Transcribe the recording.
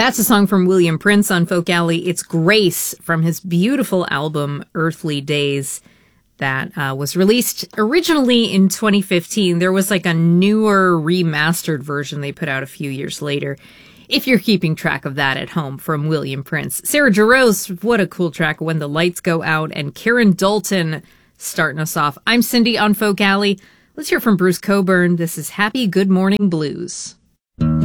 That's a song from William Prince on Folk Alley. It's Grace from his beautiful album Earthly Days that was released originally in 2015. There was like a newer remastered version they put out a few years later, if you're keeping track of that at home, from William Prince. Sarah Jarosz, what a cool track, When the Lights Go Out, and Karen Dalton starting us off. I'm Cindy on Folk Alley. Let's hear from Bruce Cockburn. This is Happy Good Morning Blues.